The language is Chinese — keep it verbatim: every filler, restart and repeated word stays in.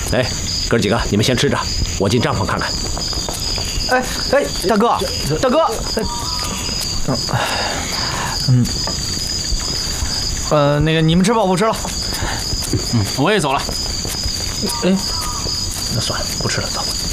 哎，哥几个，你们先吃着，我进帐篷看看。 哎哎，大哥，大哥，嗯，呃，那个你们吃饱不吃了？ 嗯，我也走了。 哎，那算了，不吃了，走。